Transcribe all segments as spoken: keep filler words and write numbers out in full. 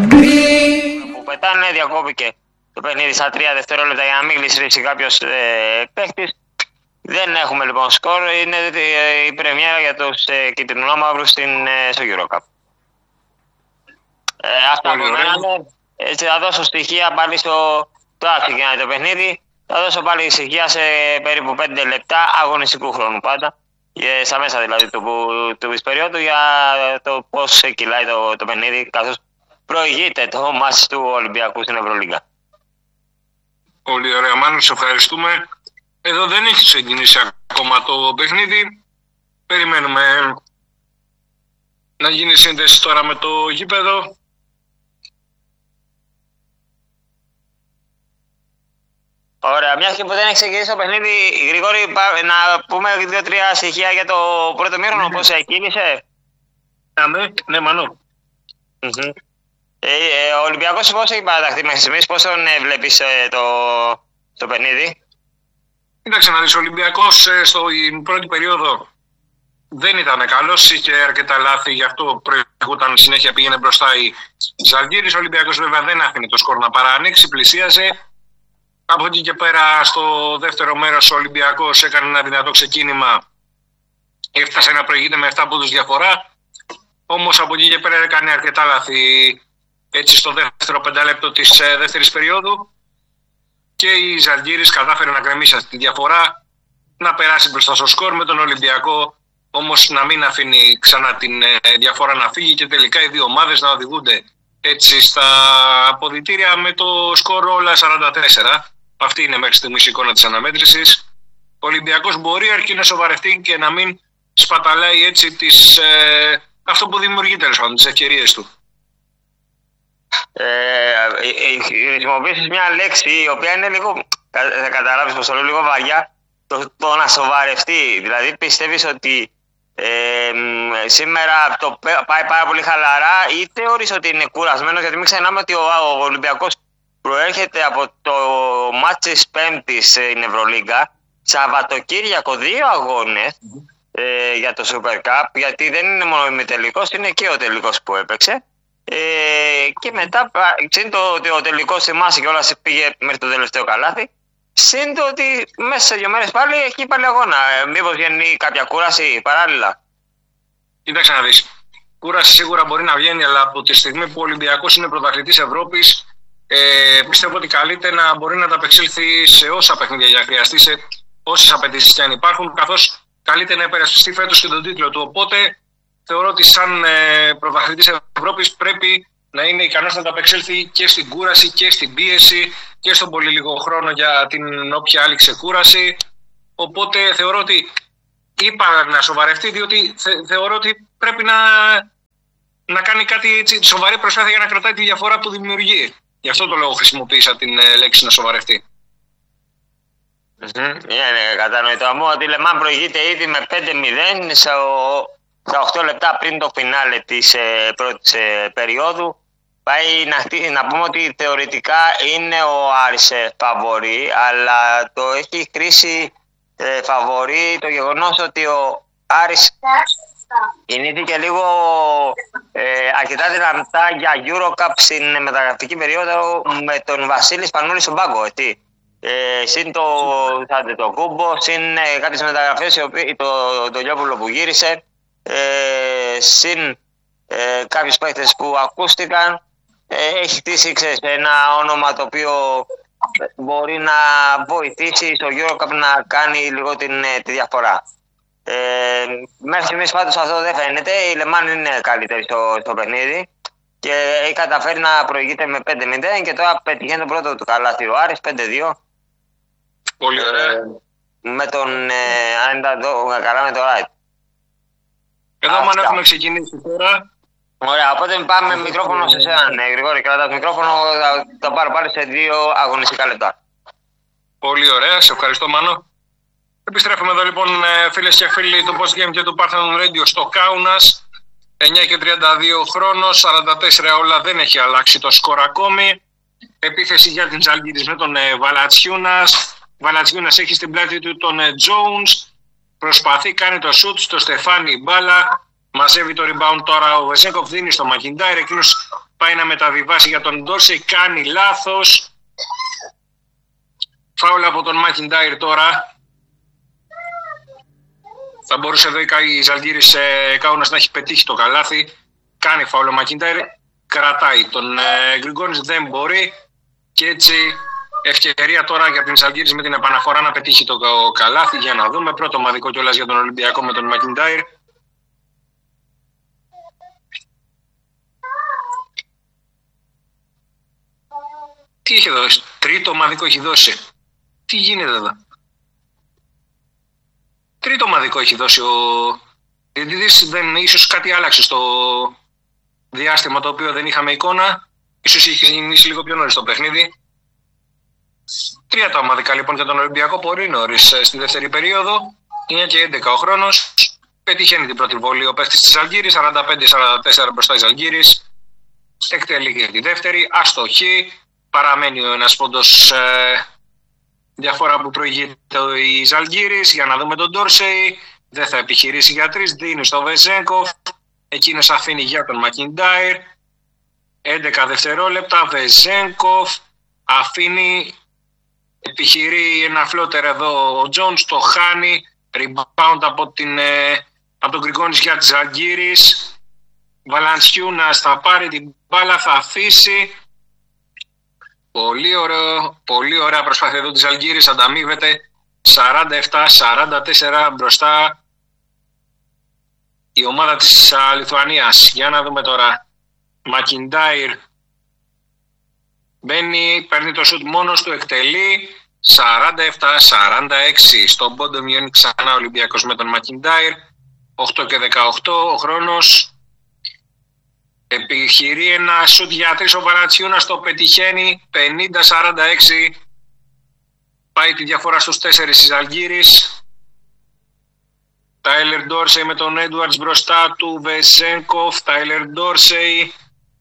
που πετάνε, διακόπηκε το παιχνίδι στα τρία δευτερόλεπτα για να μην γλιστρήσει κάποιος ε, παίχτης. Δεν έχουμε λοιπόν σκορ, είναι η πρεμιέρα για τους ε, κυτρινόμαυρους στην, ε, στο EuroCup. Ε, αυτά από μένα. Έτσι θα δώσω στοιχεία πάλι στο τώρα ξεκινάει το παιχνίδι. Θα δώσω πάλι στοιχεία σε περίπου πέντε λεπτά αγωνιστικού χρόνου πάντα. Και στα μέσα δηλαδή του, του περίοδου για το πώς κυλάει το, το παιχνίδι καθώς προηγείται το μάτς του Ολυμπιακού στην Ευρωλίγκα. Πολύ ωραία, Μάνο, σε ευχαριστούμε. Εδώ δεν έχει ξεκινήσει ακόμα το παιχνίδι. Περιμένουμε να γίνει σύνδεση τώρα με το γήπεδο. Ωραία, μια και που δεν έχει ξεκινήσει το παιχνίδι, Γρηγόρη, να πούμε δύο-τρία στοιχεία για το πρώτο μήχρονο, πώς εκκίνησε. Ναι, ναι, Μανώ. Mm-hmm. Ε, ε, ο Ολυμπιακός πώς έχει παραταχθεί μέχρι στιγμής, πώς τον ε, βλέπεις ε, το, το παιχνίδι. Κοίταξε να δεις, ο Ολυμπιακός ε, στην πρώτη περίοδο δεν ήταν καλός, είχε αρκετά λάθη, γι' αυτό προηγούταν συνέχεια, πήγαινε μπροστά η Ζαλγκίρις. Ο Ολυμπιακός βέβαια δεν άφηνε το σκορ να παρανοίξει, πλησίαζε. Από εκεί και πέρα στο δεύτερο μέρος ο Ολυμπιακός έκανε ένα δυνατό ξεκίνημα, έφτασε να προηγείται με επτά πόντους διαφορά, όμως από εκεί και πέρα έκανε αρκετά λάθη έτσι στο δεύτερο πεντάλεπτο της ε, δεύτερης περίοδου και η Ζαλγκίρις κατάφερε να κρεμίσει αυτή τη διαφορά, να περάσει μπροστά στο σκορ, με τον Ολυμπιακό όμως να μην αφήνει ξανά την ε, διαφορά να φύγει και τελικά οι δύο ομάδες να οδηγούνται έτσι στα αποδυτήρια με το σκορ όλα σαράντα τέσσερα. Αυτή είναι μέχρι στιγμής η εικόνα της αναμέτρησης. Ο Ολυμπιακός μπορεί αρκεί να σοβαρευτεί και να μην σπαταλάει έτσι τις, ε, αυτό που δημιουργεί τέλος πάντων, τις ευκαιρίες του. Ε, χρησιμοποιήσεις μια λέξη η οποία είναι λίγο, θα καταλάβεις πως το λέω, λίγο βαριά, το, το να σοβαρευτεί. Δηλαδή πιστεύεις ότι ε, σήμερα το πάει πάρα πολύ χαλαρά ή θεωρείς ότι είναι κουρασμένος, γιατί μην ξεχνάμε ότι ο, ο Ολυμπιακός προέρχεται από το μάτς της Πέμπτης στην Ευρωλίγκα, Σαββατοκύριακο δύο αγώνες ε, για το Super Cup, γιατί δεν είναι μόνο ο ημιτελικός, είναι και ο τελικός που έπαιξε. Ε, και μετά, συν το ότι ο τελικός θυμάσαι και όλα πήγε μέχρι το τελευταίο καλάθι, συν το ότι μέσα σε δύο μέρες πάλι έχει πάλι αγώνα. Ε, μήπως βγαίνει κάποια κούραση παράλληλα. Κοίταξε να δεις. Κούραση σίγουρα μπορεί να βγαίνει, αλλά από τη στιγμή που ο Ολυμπιακός είναι πρωταθλητής Ευρώπης, ε, πιστεύω ότι καλείται να μπορεί να ανταπεξέλθει σε όσα παιχνίδια χρειαστεί, σε όσες απαιτήσεις και αν υπάρχουν, καθώς καλείται να υπερασπιστεί φέτος και τον τίτλο του. Οπότε θεωρώ ότι σαν ε, πρωταθλητής Ευρώπης πρέπει να είναι ικανός να ανταπεξέλθει και στην κούραση και στην πίεση και στον πολύ λίγο χρόνο για την όποια άλλη ξεκούραση. Οπότε θεωρώ ότι είπα να σοβαρευτεί, διότι θε, θεωρώ ότι πρέπει να, να κάνει κάτι έτσι, σοβαρή προσπάθεια για να κρατάει τη διαφορά που δημιουργεί. Γι' αυτό το λόγο χρησιμοποίησα την ε, λέξη να σοβαρευτεί. Mm-hmm. Είναι κατανοητό μου ότι η Λεμάν προηγείται ήδη με πέντε μηδέν στα οκτώ λεπτά πριν το φινάλε της ε, πρώτης ε, περίοδου. Πάει να, να πούμε ότι θεωρητικά είναι ο Άρης ε, φαβορί, αλλά το έχει κρίσει ε, φαβορί το γεγονός ότι ο Άρης κινήθηκε λίγο ε, αρκετά δυνατά για EuroCup στην μεταγραφική περίοδο με τον Βασίλη Σπανούλη στον πάγκο. Έτσι. Ε, συν το, το Κούμπο, συν ε, κάποιες μεταγραφές, το, το Λιόπουλο που γύρισε, ε, συν ε, κάποιους παίκτες που ακούστηκαν. Ε, έχει χτίσει ξέρεις, ένα όνομα το οποίο μπορεί να βοηθήσει στο EuroCup να κάνει λίγο την, τη διαφορά. Ε, μέχρι στιγμής πάντως αυτό δεν φαίνεται. Η Λεμάν είναι καλύτερη στο, στο παιχνίδι και έχει καταφέρει να προηγείται με πέντε μηδέν και τώρα πετυχαίνει το πρώτο του καλάθι ο Άρης πέντε δύο. Πολύ ωραία. Ε, με τον, ε, αν ήταν εδώ, καλά με το Ράιτ. Εδώ αν έχουμε ξεκινήσει τώρα. Ωραία, οπότε πάμε μικρόφωνο σε εσένα, ναι, Γρηγόρη, κρατάς το μικρόφωνο, θα το πάρω πάλι σε δύο αγωνιστικά λεπτά. Πολύ ωραία, σε ευχαριστώ Μάνο. Επιστρέφουμε εδώ λοιπόν φίλες και φίλοι του Post Game και του Parthenon Radio στο Κάουνας. εννιά και τριάντα δύο χρόνος, σαράντα τέσσερα όλα, δεν έχει αλλάξει το σκορ ακόμη. Επίθεση για την Ζαλγκίρις με τον Βαλατσιούνας. Βαλατσιούνας έχει στην πλάτη του τον Jones. Προσπαθεί, κάνει το σουτ στο Στεφάνι μπάλα. μαζεύει το rebound τώρα. Ο Βεζένκοφ δίνει στο Μακιντάιρ. Εκείνος πάει να μεταβιβάσει για τον Ντόρσεϊ. Κάνει λάθος. Φάουλ από τον Μακιντάιρ τώρα. Θα μπορούσε εδώ η Ζαλγκίρις ε, Κάουνας να έχει πετύχει το καλάθι. Κάνει φάουλ ο Μακιντάιρ. Κρατάει τον ε, Γκριγκόνης, δεν μπορεί. Και έτσι ευκαιρία τώρα για την Ζαλγκίρις με την επαναφορά να πετύχει το καλάθι. Για να δούμε. Πρώτο ομαδικό κιόλας για τον Ολυμπιακό με τον Μακιντάιρ. Τι είχε δώσει, τρίτο ομαδικό έχει δώσει. Τι γίνεται εδώ. Τρίτο ομαδικό έχει δώσει ο διαιτητής. Δεν, ίσως κάτι άλλαξε στο διάστημα το οποίο δεν είχαμε εικόνα. Ίσως είχε ξεκινήσει λίγο πιο νωρίς το παιχνίδι. Τρία τα ομαδικά λοιπόν για τον Ολυμπιακό, πολύ νωρίς στη δεύτερη περίοδο. εννιά και έντεκα ο χρόνος. Πετυχαίνει την πρώτη βολή ο παίκτης της Ζαλγκίρης. σαράντα πέντε σαράντα τέσσερα μπροστά η Ζαλγκίρης. Εκτελεί και τη δεύτερη. Αστοχή. Παραμένει ο ένας πόντος ε, διαφορά που προηγείται η Ζαλγκίρης. Για να δούμε τον Ντόρσεϊ. Δεν θα επιχειρήσει για τρεις. Δίνει στο Βεζένκοφ. Εκείνος αφήνει για τον Μακιντάιρ. έντεκα δευτερόλεπτα. Βεζένκοφ αφήνει. Επιχειρεί ένα φλότερ εδώ ο Τζόνς. Το χάνει. Rebound από, την, ε, από τον Γκριγκόνης για τη Ζαλγκίρης. Βαλανσιούνας θα πάρει την μπάλα. Θα αφήσει. Πολύ, ωραίο, πολύ ωραία προσπάθεια εδώ της Ζαλγκίρης. Ανταμείβεται σαράντα επτά σαράντα τέσσερα μπροστά η ομάδα της Λιθουανίας. Για να δούμε τώρα. Μακιντάιρ μπαίνει, παίρνει το σουτ μόνος του, εκτελεί. σαράντα επτά σαράντα έξι. Στον πόντο μειώνει ξανά ο Ολυμπιακός με τον Μακιντάιρ. οκτώ και δεκαοκτώ ο χρόνος. Επιχειρεί ένα σουτ για τρεις ο Βαλαντσιούνας, το πετυχαίνει. πενήντα σαράντα έξι. Πάει τη διαφορά στους τέσσερις της Ζαλγκίρης. Τάιλερ Ντόρσεϊ με τον Έντουαρτς μπροστά του. Βεζένκοφ, Τάιλερ Ντόρσεϊ.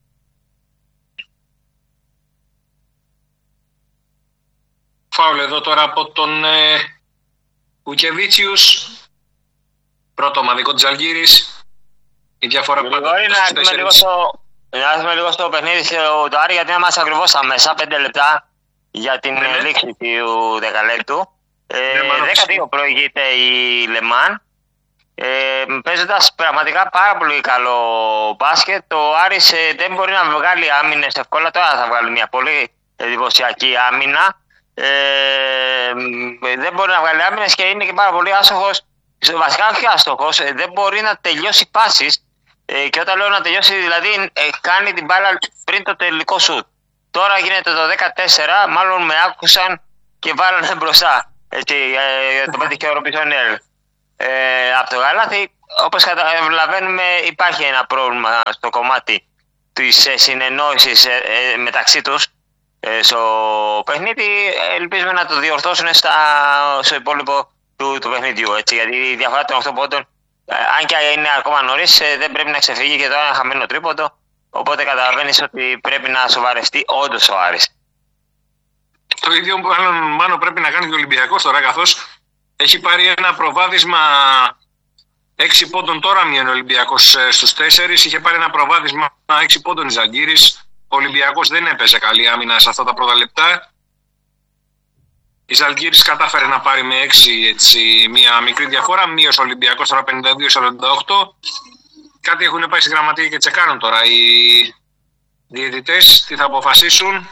Φάουλ εδώ τώρα από τον ε, Ουκεβίτσιους. Πρώτο ομαδικό της Ζαλγκίρης. Η διαφορά που μπορεί να δούμε λίγο στο, να δούμε λίγο στο παιχνίδι του Άρη, γιατί είμαστε ακριβώς στα μέσα, πέντε λεπτά για την ναι, λήξη του δεκαλέπτου. Ε, δέκα δύο προηγείται η Λεμάν. Ε, παίζοντας πραγματικά πάρα πολύ καλό μπάσκετ, ο Άρης ε, δεν μπορεί να βγάλει άμυνες εύκολα. Τώρα θα βγάλει μια πολύ εντυπωσιακή άμυνα. Ε, δεν μπορεί να βγάλει άμυνες και είναι και πάρα πολύ άστοχος. Βασικά όχι άστοχος, δεν μπορεί να τελειώσει πάσεις. Ε, και όταν λέω να τελειώσει, δηλαδή ε, κάνει την μπάλα πριν το τελικό σουτ. Τώρα γίνεται το δεκατέσσερα, μάλλον με άκουσαν και βάλανε μπροστά. Έτσι, ε, το πέτυχε ο Ρομπισονέρ. Ε, από το Γαλάθι, όπως καταλαβαίνουμε, υπάρχει ένα πρόβλημα στο κομμάτι της ε, συνεννόησης ε, ε, μεταξύ τους ε, στο παιχνίδι. Ελπίζουμε να το διορθώσουν στα, στο υπόλοιπο του, του παιχνιδιού. Έτσι, γιατί η διαφορά των οκτώ πόντων, ε, αν και είναι ακόμα νωρίς, ε, δεν πρέπει να ξεφύγει και τώρα ένα χαμένο τρίποντο. Οπότε καταλαβαίνεις ότι πρέπει να σοβαρευτεί όντως ο Άρης. Το ίδιο μάλλον, μάλλον πρέπει να κάνει και ο Ολυμπιακός τώρα, καθώς έχει πάρει ένα προβάδισμα έξι πόντων. Τώρα μειώνει ο Ολυμπιακός στους τέσσερις. Είχε πάρει ένα προβάδισμα έξι πόντων η Ζαλγκίρης. Ο Ολυμπιακός δεν έπαιζε καλή άμυνα σε αυτά τα πρώτα λεπτά. Η Ζαλγκίρης κατάφερε να πάρει με έξι έτσι, μια μικρή διαφορά. Μείωσε ο Ολυμπιακός τώρα πενήντα δύο σαράντα οκτώ. Κάτι έχουν πάει στη γραμματεία και τσεκάνουν τώρα οι διαιτητές. Τι θα αποφασίσουν.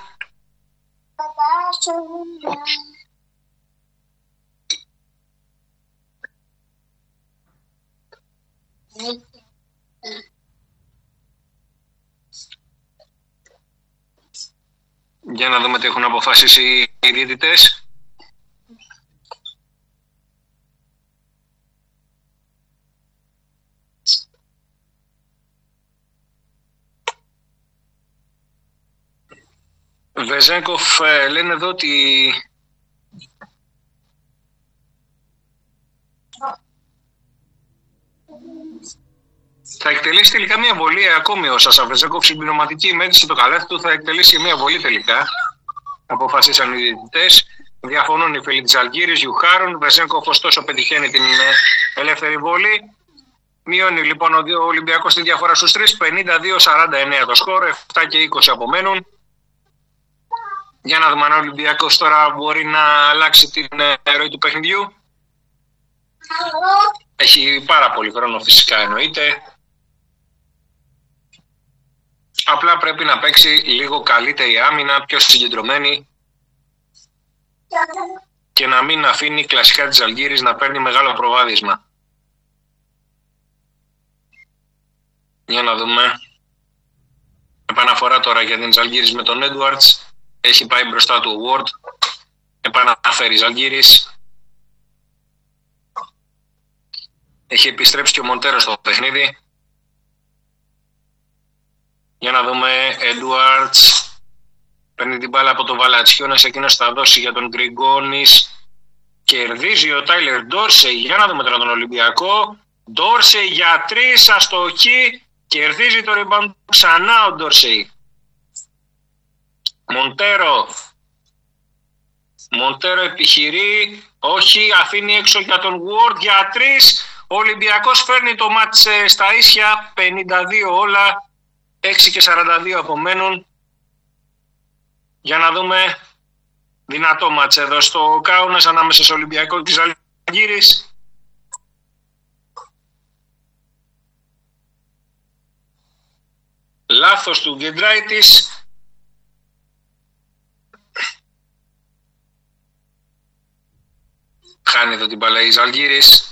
Για να δούμε τι έχουν αποφασίσει οι διαιτητές. Βεζένκοφ λένε εδώ ότι θα εκτελέσει τελικά μια βολή ακόμη ο Σάσα Βεζένκοφ. Συμπληρωματική μέτρηση το καλάθι του, θα εκτελέσει μια βολή τελικά. Αποφασίσαν οι διαιτητές. Διαφωνούν οι φίλοι της Ζαλγκίρης, Γιουχάρουν. Βεζένκοφ ωστόσο πετυχαίνει την ελεύθερη βολή. Μειώνει λοιπόν ο Ολυμπιακός τη διαφορά στους τρεις, πενήντα δύο σαράντα εννέα το σκορ, επτά και είκοσι απομένουν. Για να δούμε αν ο Ολυμπιακός τώρα μπορεί να αλλάξει την ροή του παιχνιδιού. Έχει πάρα πολύ χρόνο φυσικά, εννοείται. Απλά πρέπει να παίξει λίγο καλύτερη άμυνα, πιο συγκεντρωμένη και να μην αφήνει κλασικά της Ζαλγκίρις να παίρνει μεγάλο προβάδισμα. Για να δούμε. Επαναφορά τώρα για την Ζαλγκίρις με τον Έντουαρτς. Έχει πάει μπροστά του ο Ward. Επαναφέρει η Ζαλγκίρις. Έχει επιστρέψει και ο Μοντέρο στο παιχνίδι. Για να δούμε. Έντουαρτς παίρνει την μπάλα από τον Valanciunas. Εκείνος θα δώσει για τον Γκριγκόνης. Κερδίζει ο Τάιλερ Ντόρσεϊ. Για να δούμε τώρα τον Ολυμπιακό. Ντόρσεϊ για τρεις, αστοχή. Κερδίζει το rebound ξανά ο Ντόρσεϊ. Μοντέρο. Μοντέρο επιχειρεί. Όχι, αφήνει έξω για τον Ward για τρεις. Ο Ολυμπιακός φέρνει το μάτς στα ίσια. πενήντα δύο όλα. έξι και σαράντα δύο απομένουν. Για να δούμε. Δυνατό μάτς εδώ στο Κάουνας ανάμεσα στο Ολυμπιακό και Ζαλγκίρις. Λάθος του Γκεντράιτης. Χάνει εδώ την μπάλα η Ζαλγκίρις.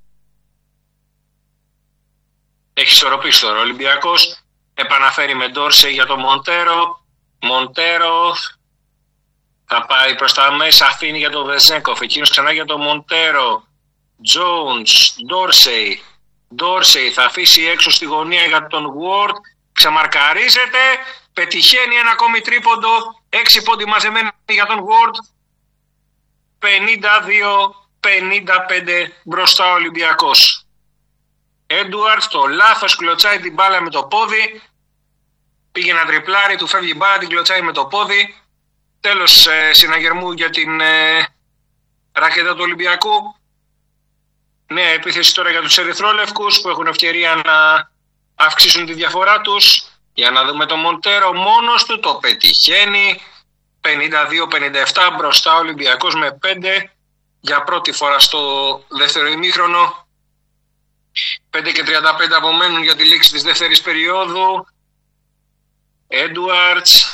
Έχει ισορροπήσει τώρα ο Ολυμπιακός. Επαναφέρει με Ντόρσεϊ για τον Μοντέρο. Μοντέρο θα πάει προς τα μέσα. Αφήνει για τον Βεζέγκοφ. Εκείνος ξανά για τον Μοντέρο. Τζόουνς. Ντόρσεϊ. Ντόρσεϊ θα αφήσει έξω στη γωνία για τον Ward. Ξαμαρκαρίζεται. Πετυχαίνει ένα ακόμη τρίποντο. Έξι πόντι μαζεμένοι για τον Ward. πενήντα δύο πενήντα πέντε μπροστά ο Ολυμπιακός. Έντουαρτς το λάθος, κλωτσάει την μπάλα με το πόδι. Πήγε να τριπλάρει, του φεύγει η μπάλα, την κλωτσάει με το πόδι. Τέλος ε, συναγερμού για την ε, ρακέτα του Ολυμπιακού. Νέα επίθεση τώρα για τους ερυθρόλευκους που έχουν ευκαιρία να αυξήσουν τη διαφορά τους. Για να δούμε το Μοντέρο μόνος του, το πετυχαίνει. πενήντα δύο πενήντα επτά μπροστά ο Ολυμπιακός με πέντε για πρώτη φορά στο δεύτερο ημίχρονο. πέντε και τριάντα πέντε απομένουν για τη λήξη της δεύτερης περίοδου. Έντουαρτς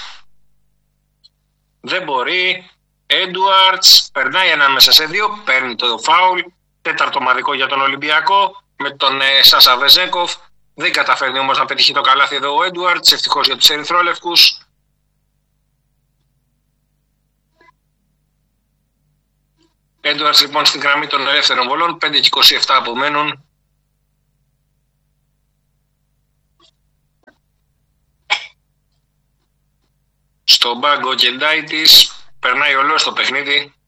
δεν μπορεί. Έντουαρτς περνάει ανάμεσα σε δύο, παίρνει το φάουλ. Τέταρτο ομαδικό για τον Ολυμπιακό με τον ε, Σάσα Βεζέγκοφ. Δεν καταφέρνει όμως να πετύχει το καλάθι εδώ ο Έντουαρτς, ευτυχώς για τους ερυθρόλευκους. Έντουαρτς λοιπόν στην γραμμή των ελεύθερων βολών, πέντε και είκοσι επτά απομένουν. Στον πάγκο ο Γκεντράιτης, περνάει ολός το παιχνίδι.